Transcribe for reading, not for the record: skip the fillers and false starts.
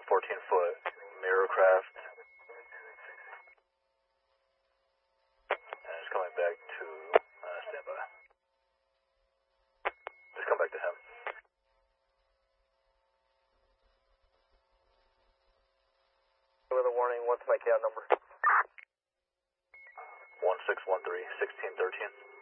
14-foot mirror craft. And it's coming back to standby. Just come back to him. With a warning, what's my count number? 1613, 1613.